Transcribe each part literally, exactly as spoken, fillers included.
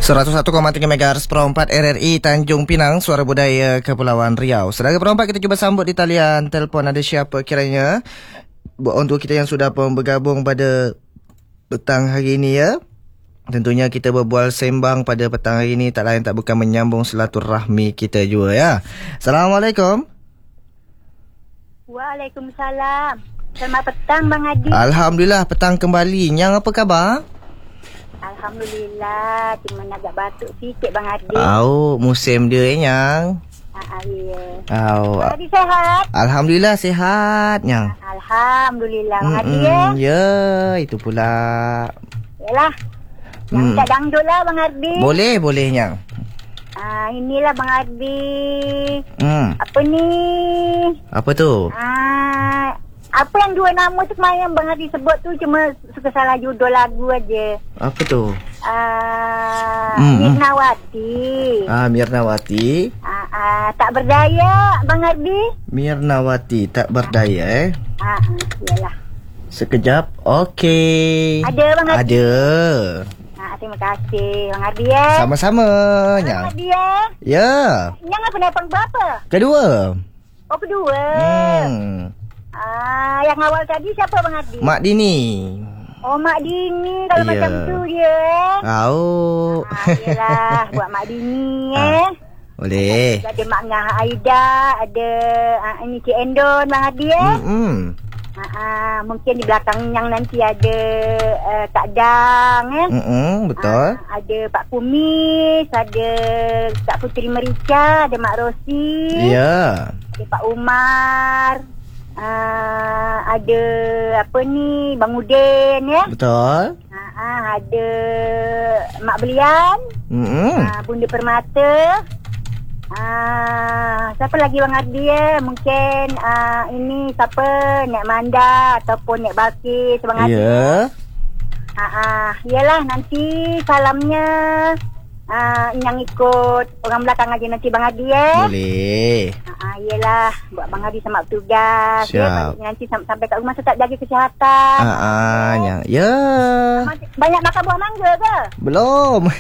seratus satu koma tiga megahertz Perempat R R I Tanjung Pinang, Suara Budaya Kepulauan Riau. Saudara Perempat, kita cuba sambut di talian telefon. Ada siapa kiranya? Untuk kita yang sudah pun bergabung pada petang hari ini ya. Tentunya kita berbual sembang pada petang hari ini tak lain tak bukan menyambung silaturahmi kita juga ya. Assalamualaikum. Waalaikumsalam. Selamat petang Bang Adi. Alhamdulillah petang kembali. Yang apa khabar? Alhamdulillah, cuma agak batuk sikit Bang Adi. Oh, musim dia Nyang. Ah, ya. Oh. Bang Adi sehat? Alhamdulillah sihat Nyang. Alhamdulillah Bang Adi Mm-mm, ya. Ya, itu pula. Yalah. Yang Hmm. tak dangdut lah Bang Adi. Boleh, boleh Nyang. Ah, inilah Bang Adi. Hmm. Apa ni? Apa tu? Ah, apa yang dua nama tu kemarin Bang Adi sebut tu cuma suka salah judul lagu aja. Apa tu? Ah, Hmm. Mirnawati. Ah, Mirnawati. Ah, ah, tak berdaya Bang Adi. Mirnawati tak berdaya eh. Ah, ah, iyalah. Sekejap. Okey. Ada Bang Adi. Ada. Ah, terima kasih Bang Adi ya. Sama-sama Bang Nyang. Adi ya. Ya. Yang apa dapat berapa? Kedua. Oh, kedua. Hmm. Ah, yang awal tadi siapa Bang Adi? Mak Dini. Oh, Mak Dini. Kalau Ya. macam tu dia eh. Tahu. Ah, yelah. Buat Mak Dini Ah. eh. Boleh. Ada Mak Ngah Aida. Ada ah, ini Cik Endon Bang Adi eh. Hmm. Ah, ah, mungkin di belakang yang nanti ada uh, Kak Dang eh. Hmm, betul. Ah, ada Pak Kumis, ada Kak Puteri Merica, ada Mak Rosi, Ya. ada Pak Umar, ah, ada apa ni Bang Udin ya. Betul. Ah, ah, ada Mak Belian, Hmm. ah, Bunda Permata. Ah, siapa lagi Bang Adi ya? Mungkin ah, ini siapa? Nek Manda ataupun Nek Balkis Bang Adi. Ya. Ah, ah, yalah nanti salamnya ah, yang ikut orang belakang aja nanti Bang Adi ya. Boleh. Ah, ah, yalah buat Bang Adi sama bertugas. Siap. Ya, nanti sam- sampai kat rumah tetap jaga kesihatan. Ah, ah, Nyang. Ya. Banyak makan buah mangga ke? Belum.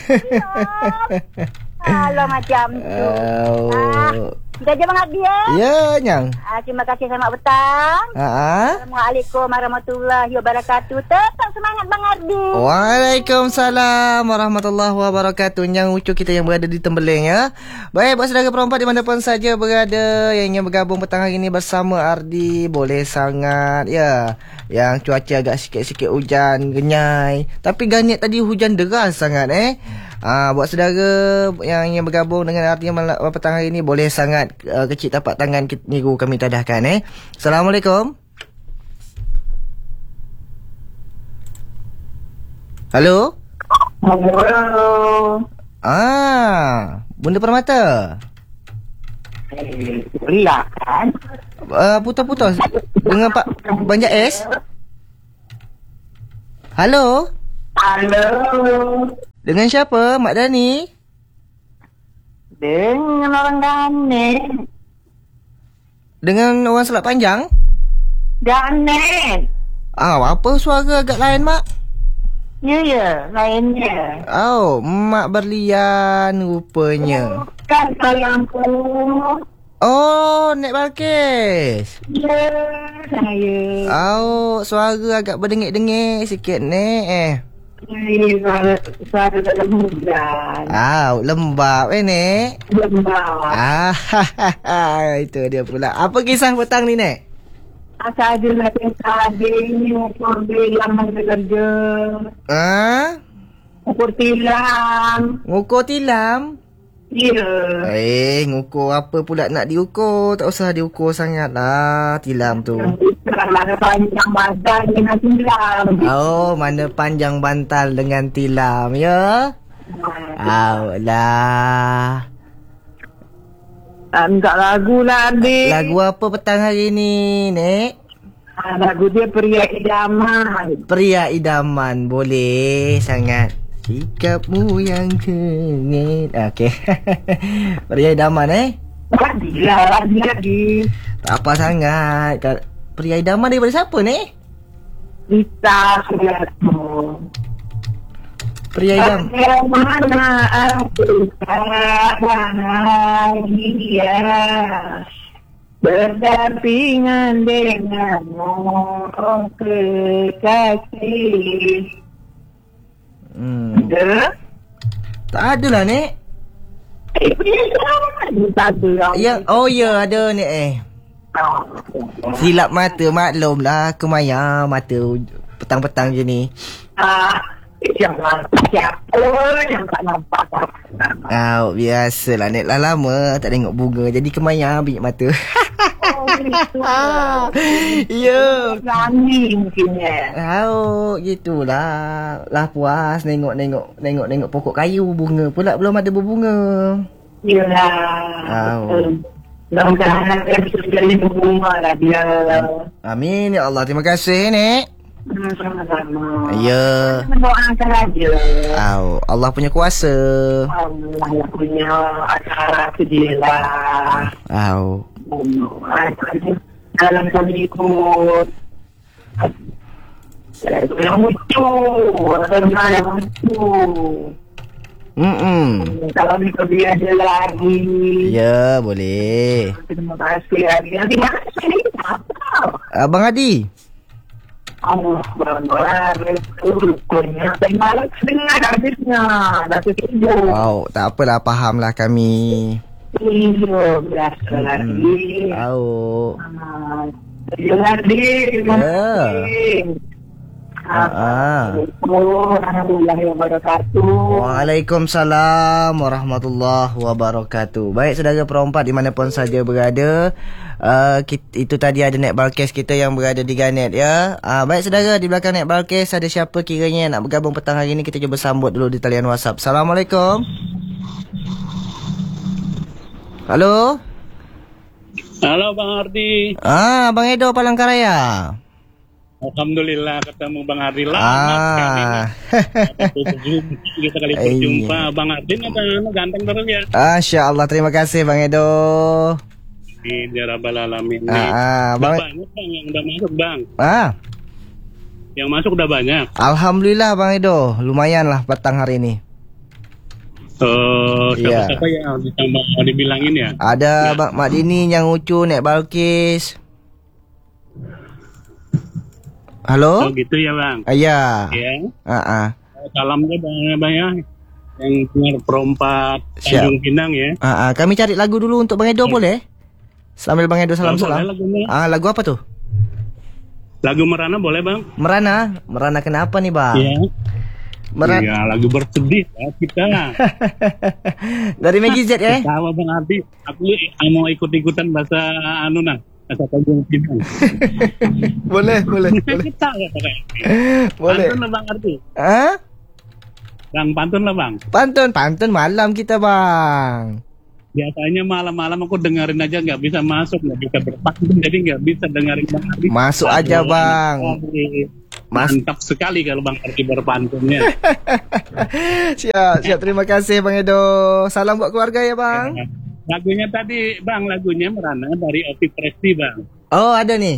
Kalau macam tu. Oh. Ah, kita aja Bang Adi ya. Ya, Nyang. Ah, terima kasih selamat petang. Ah, ah. Assalamualaikum warahmatullahi wabarakatuh. Tetap semangat Bang Adi. Waalaikumsalam warahmatullahi wabarakatuh. Yang ucuk kita yang berada di Tembeling ya. Baik, buat saudara Perempat di mana pun saja berada yang ingin bergabung petang hari ini bersama Ardi, boleh sangat ya. Yang cuaca agak sikit-sikit hujan, genyai. Tapi ganit tadi hujan deras sangat eh. Ah, buat saudara yang ingin bergabung dengan Ardi malam petang hari ini boleh sangat uh, kecil tapak tangan niru kami tadahkan eh. Assalamualaikum. Halo? Halo. Ah, Bunda Permata. Eh, Ria kan? Uh, putus-putus dengan Pak Banjak S. Halo? Halo. Dengan siapa? Mak Dani? Dengan orang Ganet. Dengan orang Selat Panjang? Ganet. Ah, apa suara agak lain, Mak? Ya, ya. Lainnya. Oh, Mak berlian rupanya. Bukan sayangku. Oh, Nek Balkis. Ya, saya. Oh, suara agak berdengik-dengik sikit, Nek. Eh. Ini suara, suara dalam hujan. Ah, lembab eh, Nek. Lembab. Ah, itu dia pula. Apa kisah petang ni, Nek? Asal ada lagi tadi ini ukur bilang masa kerja. Ah? Ukur tilang. Ngukur tilam? Ya. Eh, ngukur apa pula nak diukur? Tak usah diukur sangat lah tilam tu. Mana panjang badan dengan tilam. Oh, mana panjang bantal dengan tilam, ya? Alah. Enggak lagu lah, adik. Lagu apa petang hari ni, Nek? Ah, lagu dia Pria Idaman. Pria Idaman. Boleh sangat. Sikapmu yang cengit. Okey. Pria Idaman, eh? Ladilah, lagi lagi. Tak apa sangat. Pria Idaman daripada siapa, Nek? Rita Suryatmo. Pria idam. Bagaimana aku bahagia berdampingan denganmu, oh kekasih. Hmm. Ada? Tak ada lah, Nek. Eh, tak ada. Ya, oh ya, ada, Nek eh. Silap mata, maklum lah. Kemaya mata petang-petang je ni. Ah, jangan siapa yang tak nampak. Ah, biasalah, Nek lah lama tak tengok bunga. Jadi kemaya ambil mata. Oh, gitu. Ya. Rani mungkinnya. Oh, gitulah. Lah puas nengok-nengok nengok-nengok pokok kayu bunga pula belum ada berbunga. Yalah. Oh. Mudah-mudahan dia bisa jadi berbunga lah dia. Amin ya Allah. Terima kasih, Nek. Hmm, sama-sama. Ya. Mendoakan aja. Oh, Allah punya kuasa. Allah yang punya acara tu dia lah. Oh. Dalam kami ikut yang lucu, orang yang lucu. Hmm. Kalau kita dia ada lagi. Ya, boleh. Terima kasih lagi. Nanti mana saya apa? Abang Adi. Allah benar. Rukunnya saya malas dengar habisnya. Dah tidur. Wow, tak apalah, fahamlah kami. Iya, biasa lagi. Oh. Terima kasih. Terima kasih. Ah. Warahmatullahi wabarakatuh. Waalaikumsalam warahmatullahi wabarakatuh. Baik saudara perompak dimanapun saja berada, uh, kita, itu tadi ada Nek Balkis kita yang berada di Garnet ya. Uh, baik saudara, di belakang Nek Balkis ada siapa kiranya yang nak bergabung petang hari ini, kita cuba sambut dulu di talian WhatsApp. Assalamualaikum. Halo. Halo Bang Ardi. Ah, Bang Edo Palangkaraya. Alhamdulillah ketemu Bang Ardi lama Ah. sekali. Kita kali berjumpa. Bang Ardi ada ganteng terus ya. Masya Allah, terima kasih Bang Edo. Di Rabbal Alamin. Ah, ah, Bang. Bang. Banyak Bang yang udah masuk Bang. Ah. Yang masuk udah banyak. Alhamdulillah Bang Edo, lumayan lah petang hari ini. Oh, Iya. siapa-siapa yang ditambah dibilangin ya? Ada Ya. Mak Mak Dini, yang Ucu, Nek Balkis. Halo? Oh gitu ya Bang. Ah, ya. Ya. Ah, ah. Salam ya Bang, Bang ya. Yang dengar perompak Siap. Tanjung Pinang ya. Ah, ah. Kami cari lagu dulu untuk Bang Edo, boleh? Sambil Bang Edo Oh, salam-salam. boleh lagunya. Ah, lagu apa tuh? Lagu Merana boleh Bang? Merana. Merana kenapa nih, Bang? Iya. Merana. Iya, lagu bersedih ya kita. Dari Maggie Z ya? Tawa Bang Ardi, aku mau ikut-ikutan bahasa anu nah, bahasa Tanjung Pinang. boleh, boleh, boleh. Kita ya pakai. Boleh. Pantun lah Bang Ardi. Ah? Bang pantun lah Bang. Pantun, pantun malam kita, Bang. Biasanya malam-malam aku dengerin aja nggak bisa masuk, nggak bisa berpantun, jadi nggak bisa dengerin Bang Ardi. Masuk aja, Bang. Mas- Mantap sekali kalau Bang Ardi berpantunnya. siap, siap. Terima kasih Bang Edo. Salam buat keluarga ya, Bang. Lagunya tadi Bang, lagunya Merana dari Opi Presti Bang. Oh, ada nih.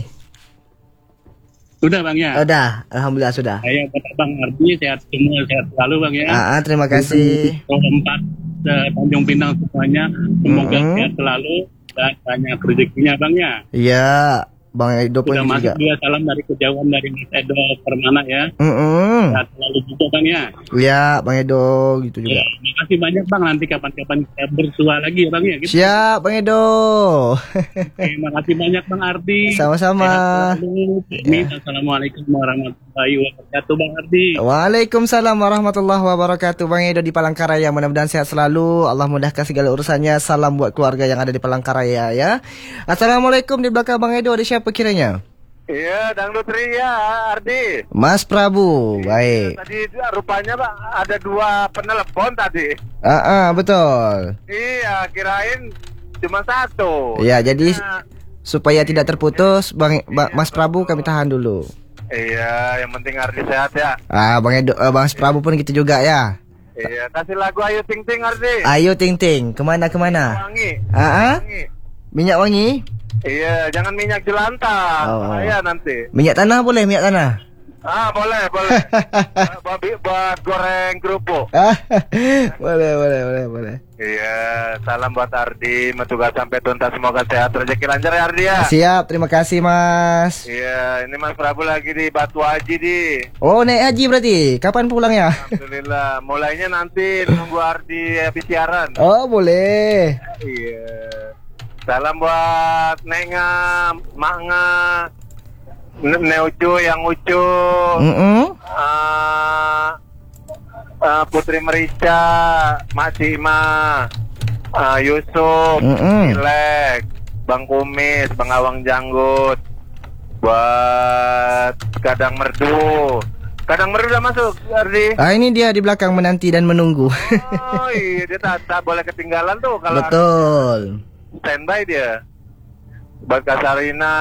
Sudah Bang ya. Udah, alhamdulillah sudah. Saya kata Bang Ardi sehat semua, sehat selalu Bang ya. Ah, ah, terima kasih. Empat eh, Tanjung Pinang semuanya semoga Mm-mm. sehat selalu dan banyak rezekinya Bang ya. Iya, Bang Edo pun Sudah masuk juga. juga salam dari kejauhan dari Mas Edo Permana ya. Mm-mm. Sehat selalu juga Bang ya. Iya, Bang Edo gitu juga. Ya, terima kasih banyak Bang, nanti kapan-kapan kita bersua lagi ya Bang ya. Gitu. Siap, Bang Edo. Terima kasih banyak Bang Ardi. Sama-sama. Sehat selalu. Amin. Assalamualaikum warahmatullahi wabarakatuh Bang Ardi. Waalaikumsalam warahmatullahi wabarakatuh. Bang Edo di Palangkaraya, mudah-mudahan sehat selalu. Allah mudahkan segala urusannya. Salam buat keluarga yang ada di Palangkaraya ya. Assalamualaikum, di belakang Bang Edo ada siapa kiranya? Iya, Dangdut Ria, Ardi. Mas Prabu, baik. Tadi rupanya Pak ada dua penelepon tadi. Ah, ah, betul. Iya, kirain cuma satu. Ya, jadi Nah, supaya tidak terputus, Bang, Ba- Mas Prabu kami tahan dulu. iya, yang penting Ardi sehat ya. Ah, Bang Edo, eh, Bang Prabu pun gitu juga ya. Iya, kasih lagu Ayu Ting Ting Ardi. Ayo Ting Ting, kemana kemana? Wangi. Ah, ah? Wangi. Minyak wangi? Iya, jangan minyak jelantah. Oh. Bahaya nanti. Minyak tanah boleh, minyak tanah. Ah, boleh, boleh. buat, buat goreng kerupuk. Ah, boleh, boleh, boleh, boleh. Iya, salam buat Ardi. Semoga sampai tuntas, semoga sehat, rezeki lancar ya Ardi ya. Siap, terima kasih Mas. Iya, ini Mas Prabu lagi di Batu Haji di. Oh, naik haji berarti. Kapan pulangnya? Alhamdulillah. Mulainya nanti nunggu Ardi habis siaran. Oh, boleh. Iya. Salam buat Nenga, Maknga, Neucu yang Ucu, Mm-mm. uh, uh, Putri Merica, Mak Cima, uh, Yusuf, Mm-mm. Ilek, Bang Kumis, Bang Awang Janggut, buat Kadang Merdu. Kadang Merdu udah masuk, Ardi. Ah, ini dia di belakang menanti dan menunggu. Oh iya, dia tak, tak boleh ketinggalan tuh kalau Betul. standby dia. Buat Kak Sarina,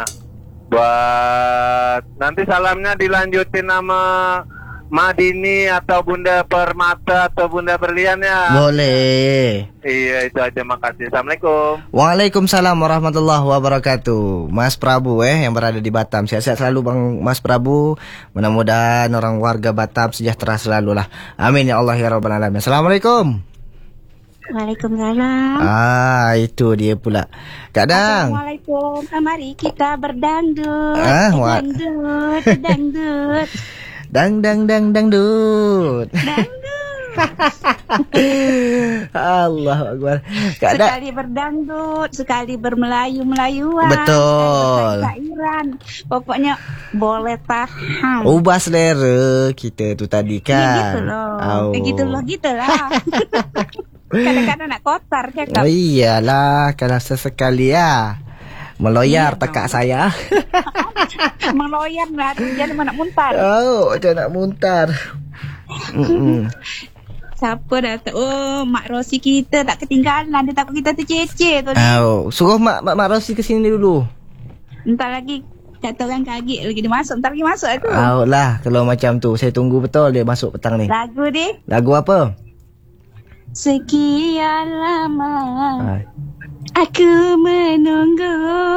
buat nanti salamnya dilanjutin sama Madini atau Bunda Permata atau Bunda Berlian ya. Boleh. Iya, itu aja, makasih. Assalamualaikum. Waalaikumsalam warahmatullahi wabarakatuh. Mas Prabu eh yang berada di Batam. Sehat-sehat selalu Bang Mas Prabu. Mudah-mudahan orang warga Batam sejahtera selalu lah. Amin ya Allah ya rabbal alamin. Assalamualaikum. Waalaikumsalam. Ah, itu dia pula. Kak Dang. Assalamualaikum. Mari kita berdangdut. Ah, wa- Dangdut, dangdut. Dang dang dang dangdut. Dangdut. Allahu Akbar. Kak Dang. Sekali berdangdut, sekali bermelayu-melayuan. Betul. sekali bersairan. Pokoknya boleh tahan. Ubah selera kita tu tadi Ya kan. gitu loh. Oh. Eh, gitu loh, gitu lah. Kadang-kadang nak kotor cakap. Oh iyalah, kalau sesekali ya. Meloyar tekak saya. Meloyan lah, jangan mana muntar. Oh, macam nak muntar. Mm-mm. Siapa dah tahu? Oh, Mak Rosi kita tak ketinggalan. Dia takut kita terceceh tu. Oh, suruh Mak Mak, Mak Rosi ke sini dulu. Entar lagi kata orang kaget lagi dia masuk. Entar lagi masuk tu. Oh lah, kalau macam tu saya tunggu betul dia masuk petang ni. Lagu dia. Lagu apa? Sekian lama Ah. aku menunggu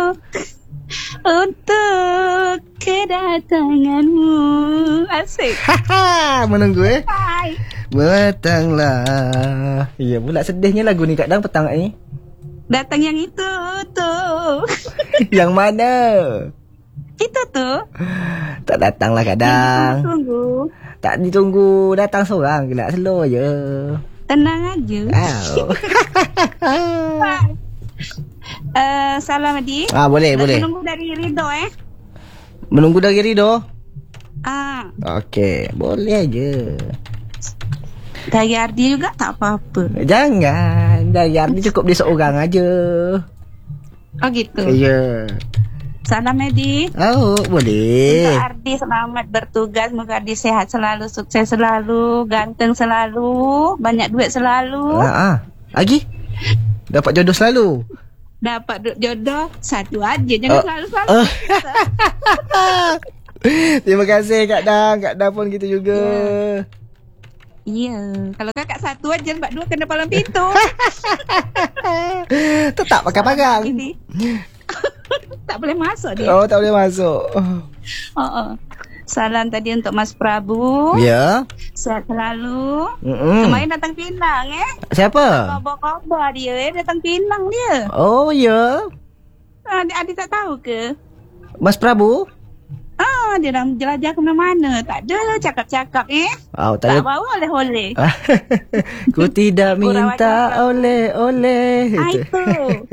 untuk kedatanganmu. Asik. Haha, menunggu eh. Hai. Datanglah. Ya, pula sedihnya lagu ni Kak Dang petang ni. Datang yang itu tuh. Yang mana? Itu tuh. Tak datanglah Kak Dang. Tunggu. Tak ditunggu, datang seorang, kena slow je. Tenang aja. Oh. Uh, salam Adi. Ah, boleh, boleh. Menunggu dari Ridho eh. Menunggu dari Ridho. Ah, Okey, boleh je. dari Ardi juga tak apa-apa. Jangan, dari Ardi cukup dia seorang aja. Oh gitu. Ya. Salam Adi. Oh, boleh. Untuk Ardi selamat bertugas. Semoga Ardi sehat selalu, sukses selalu, ganteng selalu, banyak duit selalu. Ah, ah. Lagi? Dapat jodoh selalu. Dapat du- jodoh satu aja, jangan Oh. selalu-selalu. Oh. Terima kasih Kak Dang. Kak Dang pun gitu juga. Iya, kalau kakak satu aja, mbak dua kena palang pintu. Tetap pakai pagang. Ini tak boleh masuk dia. Oh, tak boleh masuk. Oh, oh. Salam tadi untuk Mas Prabu. Ya. Sehat selalu. Mm-mm. Kemarin datang Pinang eh. Siapa? Khabar-khabar dia eh. Datang Pinang dia. Oh, ya. Adik, adik tak tahu ke? Mas Prabu? Ah, dia dah jelajah ke mana-mana. Tak ada cakap-cakap eh. Oh, Tak tak ada. bawa oleh-oleh. Ku tidak minta oleh-oleh. Ah, itu.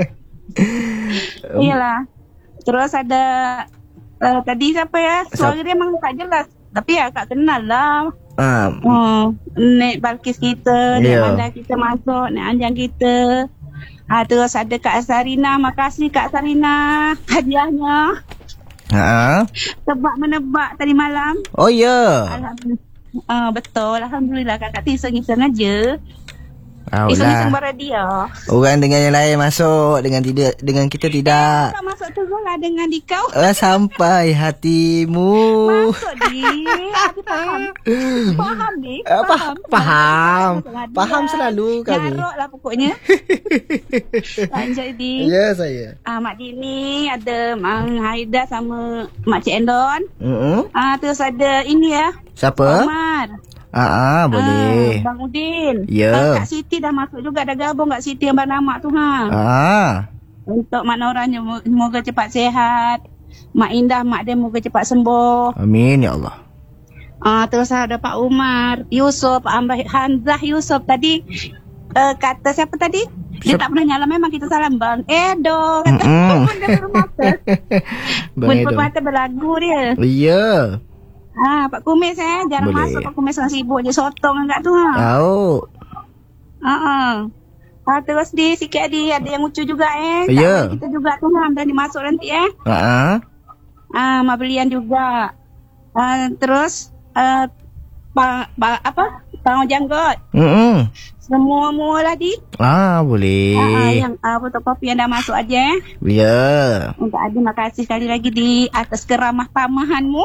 Iyalah. Terus ada uh, tadi siapa ya? Suara dia memang tak jelas. Tapi ya Kak kenal lah. Ah, Oh, Nek Balkis kita, Nek Ya. Manda kita masuk, Nek Anjang kita. Ah, terus ada Kak Sarina. Makasih Kak Sarina hadiahnya. ha. Tebak menebak tadi malam. Oh, ya. Alhamdulillah. Ah, betul. Alhamdulillah kakak tiseng-iseng aja. Tahu Iseng lah. sembara dia. Orang dengan yang lain masuk, dengan tidak dengan kita tidak. Kau masuk tu lah dengan di kau. Ah, sampai hatimu. Masuk di. Aku faham. Faham ni. Ah, Faham. faham. Masuk Faham dia. selalu kami. Jarok lah pokoknya. Lanjut di. Ya saya. Ah, Mak Dini, ada Mang Haida sama Mak Cik Endon. Mm-mm. Ah, terus ada ini ya. Siapa? Omar. Ah, ah boleh. Ah, Bang Udin. Ya. Ah, Kak Siti dah masuk juga, dah gabung Kak Siti yang bernama tu ha. Ah. Untuk Mak Noranya moga cepat sehat. Mak Indah, Mak Dem moga cepat sembuh. Amin ya Allah. Ah, terus ada Pak Umar, Yusuf, Ambah Hanzah Yusuf tadi uh, kata siapa tadi? Dia Siapa? tak pernah nyala, memang kita salam Bang Edo kata. Mm-mm. Bunda bermata. Bang Bunda Edo. bermata berlagu dia. Ya. Ah, Pak Kumis eh, jarang Boleh. masuk Pak Kumis, orang sibuk je sotong kat tu ha. Tahu. Ha ah. Ah, terus di sikit di ada yang lucu juga eh. Tak Ya. boleh kita juga tu ha, dah dimasuk nanti eh. Ah. ah. Ah, Mak Belian juga. Ah, terus uh, pa, pa, apa? Pang Janggot. Mm-mm. Semua-mua lah di. Ah, boleh. Ah, ah, yang ah, fotokopi yang dah masuk aja eh. Ya. Untuk Adi, makasih sekali lagi di atas keramah tamahanmu.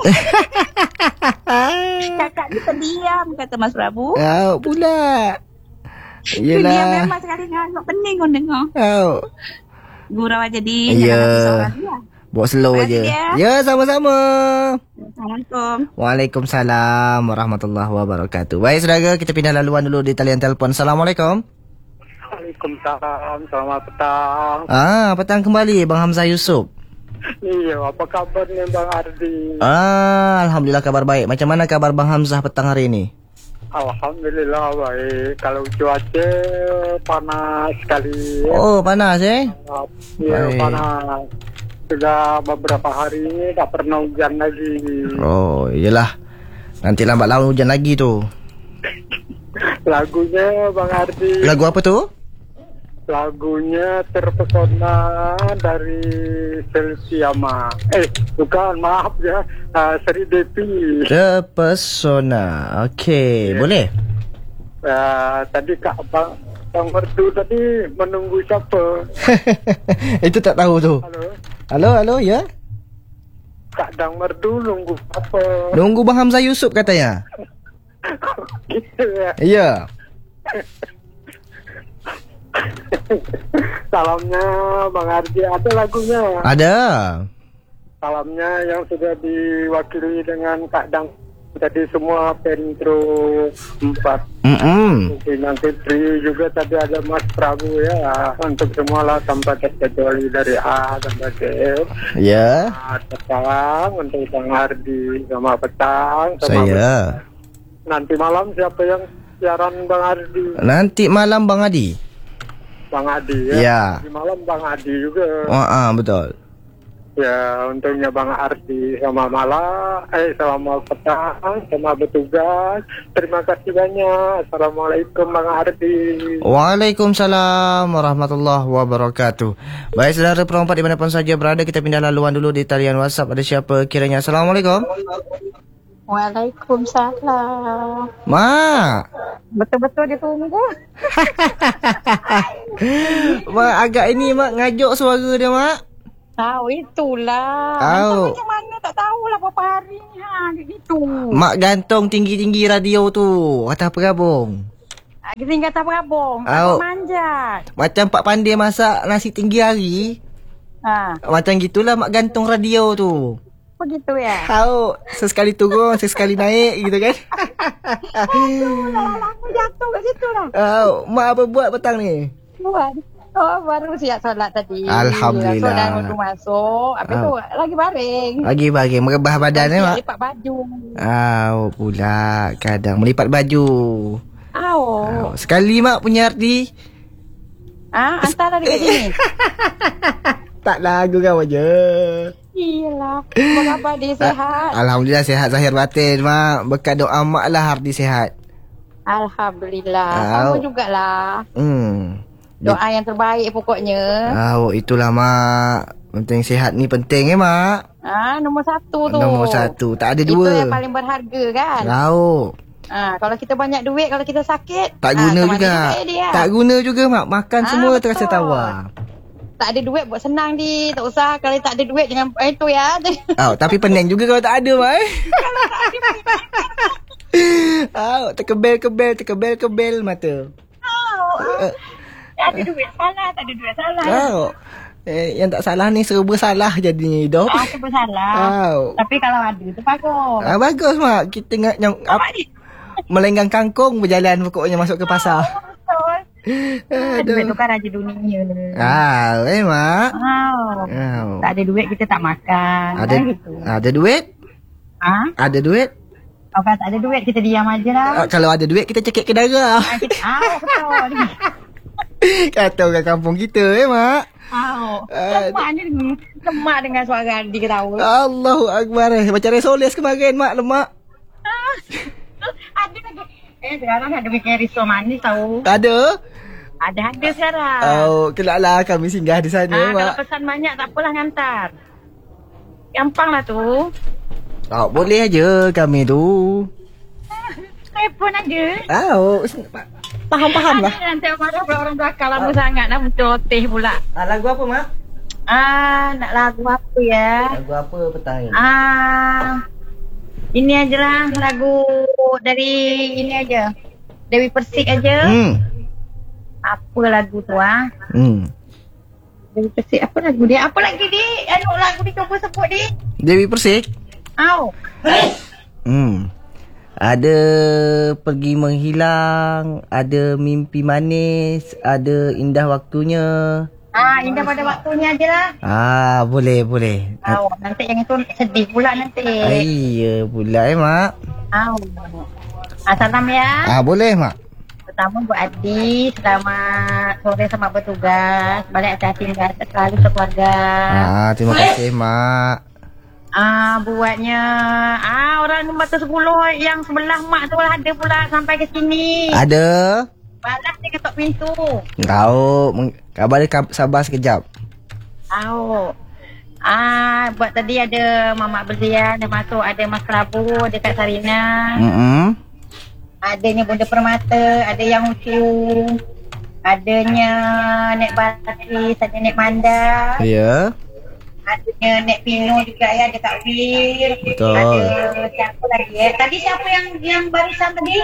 Kakak ni terdiam, kata Mas Prabu. Tahu pula. Dia Yelah. memang sekali ngangkut pening kau dengar. Tahu. Gurau aja di. Ya. jangan habis orang dia. Bawa slow Terima aja. kasih, ya. Ya, sama-sama. Assalamualaikum. Waalaikumsalam warahmatullahi wabarakatuh. Baik, saudara, kita pindah laluan dulu di talian telefon. Assalamualaikum. Waalaikumsalam, selamat petang. Ah, petang kembali Bang Hamzah Yusuf. Iya, apa kabar nih Bang Ardi? Ah, alhamdulillah kabar baik. Macam mana kabar Bang Hamzah petang hari ini? Alhamdulillah baik. Kalau cuaca panas sekali. Oh, panas eh? Iya, baik. panas. Sudah beberapa hari ini tak pernah hujan lagi. Oh, iyalah. Nanti lambat laun hujan lagi tu. Lagunya Bang Ardi. Lagu apa tu? Lagunya Terpesona dari Selsiama. Eh, bukan, maaf ya. Uh, Seri Devi. Terpesona. Okey, boleh? Uh, tadi Kak Bang, Bang Merdu tadi menunggu siapa? Itu tak tahu tu. Halo? Halo, halo, ya? Kak Dang Merdu nunggu apa? Nunggu Bang Hamzah Yusuf katanya. Gitu ya. Ya. Salamnya Bang Ardi, ada lagunya. Ada. Salamnya yang sudah diwakili dengan Kak Dang. Tadi semua Pentro empat. Mm-mm. Pimpinan Fitri juga tadi ada Mas Prabu ya. Untuk semua lah tanpa terkecuali dari A sampai Z. Ya. Nah, petang untuk Bang Ardi sama petang sama Saya. nanti malam siapa yang siaran Bang Ardi? Nanti malam Bang Adi. Bang Adi ya. Ya. Di malam Bang Adi juga. Oh, ah, betul. Ya, untungnya Bang Ardi sama malam, eh selama petang, sama bertugas. Terima kasih banyak. Assalamualaikum Bang Ardi. Waalaikumsalam warahmatullahi wabarakatuh. Baik, saudara perempat dimanapun saja berada, kita pindah laluan dulu di talian WhatsApp. Ada siapa kiranya? Assalamualaikum. Waalaikumsalam. Mak. Betul-betul dia tunggu. Mak agak ini mak ngajuk suara dia mak. Tahu itulah. Tahu. Macam mana tak tahulah berapa hari ni ha gitu. Mak gantung tinggi-tinggi radio tu atas perabung. Kita tinggal atas perabung. Tahu. Tak manjat. Macam Pak Pandai masak nasi tinggi hari. Ha, Macam gitulah mak gantung radio tu. begitu ya. Tahu, sesekali turun, sesekali naik gitu kan. Itulah aku jatuh kat situ lah. Tahu, mak apa buat petang ni? Buat. Oh, baru siap solat tadi. Alhamdulillah. Solat waktu masuk. Habis tu lagi baring. Bagi-bagi merebah badan ni mak. Lipat baju. Aw, pula kadang melipat baju. Aw. Aw, sekali mak punya arti. Ah, hantar dari kat sini. Tak lagu kau aja. Iyalah. Apa dia sehat? Alhamdulillah sihat zahir batin mak. Berkat doa mak lah Hardi sihat. Alhamdulillah. Aw. Kamu jugalah. Hmm. Doa yang terbaik pokoknya. Aw, itulah mak. Penting sihat ni penting eh mak. Ah, nombor satu tu. Nombor satu. Tak ada Itu dua. yang paling berharga kan? Tahu. Ah, kalau kita banyak duit, kalau kita sakit, Tak ah, guna ke mana juga. duit dia? Tak guna juga mak. Makan Ah, semua betul. terasa tawar. Tak ada duit buat senang di. Tak usah kalau tak ada duit jangan eh, tu ya. Oh, tapi pening juga kalau tak ada mak eh. Oh, terkebel-kebel, terkebel-kebel mata. Oh, Uh, tak ada duit salah, tak ada duit salah. oh. Eh, yang tak salah ni serba salah jadinya hidup. Ah, tu bersalah. Oh. Tapi kalau ada tu bagus. Ah, bagus mak. Kita tengok yang Nampak ni? melenggang kangkung berjalan pokoknya masuk ke pasar. Betul. Ah, duit tu Aduh. kan raja dunia. Ah, eh mak. Oh. Oh. Tak ada duit kita tak makan. Ada Kan gitu. ada duit? Ah, Ada duit? kalau tak ada duit kita diam aja lah. Ah, kalau ada duit kita cekik ke darah. Ah, kita, ah betul. Kata orang kampung kita eh mak. Ah, Ah, lemak ni lemak dengan suara Adi ketawa. Allahu Akbar. eh. Macam Resoles kemarin mak lemak. Ada lagi. Eh sekarang ada bikin risau manis tahu. Ada? Ada ada sekarang. Oh, kelaklah kami singgah di sana Ah, mak. kalau pesan banyak tak apalah hantar. Gampang lah tu. Oh, boleh aja kami tu. Telefon ada. Oh, faham-faham lah. Ada nanti marah pula orang belakang lama sangat dah betul teh pula. Ah, lagu apa mak? Ah, nak lagu apa ya? Lagu apa petang ni? Ah, ini aja lah lagu dari ini aja. Dewi Persik aja. Hmm. Apa lagu tu ah? Hmm. Dewi Persik apa lagu dia? Apa lagi di? Aduh lagu dia cuba sebut di. Dewi Persik. Au. Hmm. Ada pergi menghilang, ada mimpi manis, ada indah waktunya. Ah, indah pada waktunya aje lah. Ah, boleh boleh. Au, nanti yang itu sedih pula nanti. Iya pula eh mak. Au. Ah, salam ya. Ah, boleh mak. Pertama buat Adi, selamat sore sama bertugas. Balik hati-hati selalu sekeluarga. Ah, terima kasih mak. Ah, buatnya ah orang nombor sepuluh yang sebelah mak tu lah ada pula sampai ke sini. Ada. Balas dia ketuk pintu. Tahu, meng- kabar dia kab- sabar sekejap. Tahu. Ah, buat tadi ada Mamak Berlian dia masuk, ada Mas Kelabu dekat Sarina. Hmm. Adanya Bunda Permata, ada yang Ucu. Adanya Nek Batri, ada Nek Manda. Ya. Adanya Nek Pino juga ya, ada Kak Wir. Betul. Ada siapa lagi ya? Tadi siapa yang yang barisan tadi?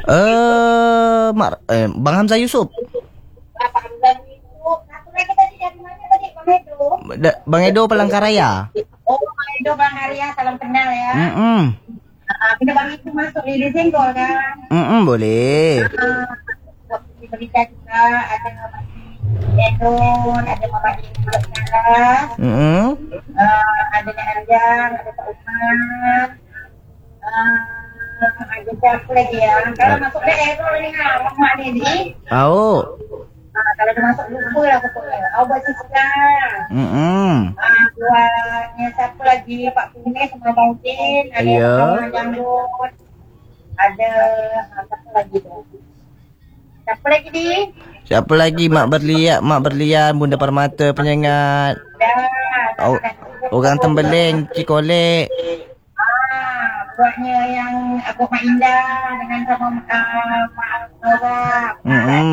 Eh, mak eh, Bang Hamzah Yusof. Bapak Hamzah itu. Satu lagi tadi dari mana tadi? Bang Edo. Da- Bang Edo Palangkaraya. Oh, Bang Edo, Bang Arya, salam kenal ya. Hmm. Ah, bila Bang itu masuk di Senggol kan? Hmm, boleh. Ah, waktu berita juga ada Bang Edon, ada Bapak Ibu Nara, Hmm. uh, ada Nek Anjang, ada Pak Umar, uh, ada siapa lagi ya? Kalau masuk ke error ni lah, Mak ni ni. Tahu. Uh, kalau dia masuk lupa lah pokoknya. Awak buat Siska. Hmm. Uh, buatnya siapa lagi? Pak Kunis sama Bang Jin, ada Ya. Pak Janggut, ada uh, siapa lagi tu? Siapa lagi di? Siapa lagi Mak Berlian, Mak Berlian, Bunda Permata Penyengat. Dah. Oh, orang Tembeleng, Cikolek. Ah, buatnya yang aku Mak Indah dengan sama uh, Mak Nora. Hmm.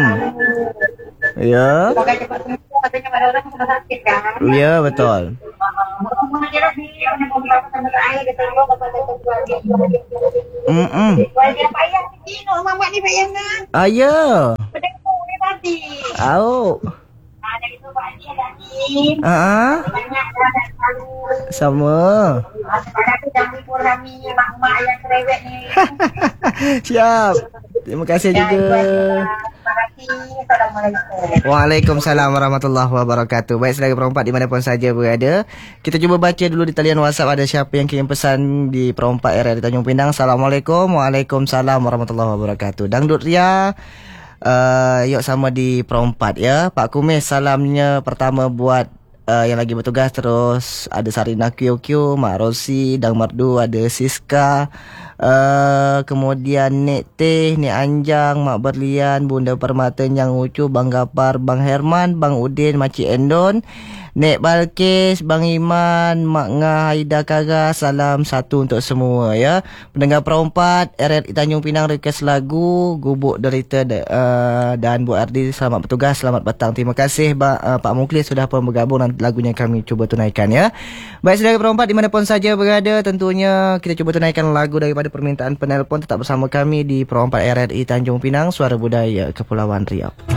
Ya. Semoga cepat sembuh. Katanya pada orang sudah sakit kan. Ya, betul. Rumah dia lagi. Orang mau berapa sama air. Dia tahu bapak kata jual dia. Hmm. Jual dia payah. Ini mamak ni payah kan. Ah, ya. Pedekung ni tadi. Tahu. Ah, dari tu Pak Haji tadi. Ah, Banyak dah dah selalu. sama. Ah, sekarang tu jangan hibur kami. Mak-mak yang cerewet ni. Siap. Terima kasih Ya, itu juga. aja. Terima kasih. Assalamualaikum. Waalaikumsalam warahmatullahi wabarakatuh. Baik, saudara perempat dimanapun saja berada, kita cuba baca dulu di talian WhatsApp. Ada siapa yang kirim pesan di perempat area di Tanjung Pinang. Assalamualaikum. Waalaikumsalam warahmatullahi wabarakatuh. Dangdut Ria, uh, yuk sama di perempat ya. Pak Kumis, salamnya pertama buat uh, yang lagi bertugas. Terus ada Sarina Q Q, Mak Rosi, Dang Merdu, ada Siska, Uh, kemudian Nek Teh, Nek Anjang, Mak Berlian, Bunda Permata yang Ucu, Bang Gapar, Bang Herman, Bang Udin, Makcik Endon, Nek Balkis, Bang Iman, Mak Ngah, Haida Kara. Salam satu untuk semua ya. Pendengar perempat R R I Tanjung Pinang request lagu Gubuk Derita uh, dan Bu Ardi selamat bertugas, selamat petang. Terima kasih ba, uh, Pak Muklis sudah pun bergabung dan lagunya kami cuba tunaikan ya. Baik saudara perempat dimanapun saja berada, tentunya kita cuba tunaikan lagu daripada permintaan penelpon. Tetap bersama kami di Perempat R R I Tanjung Pinang, Suara Budaya Kepulauan Riau.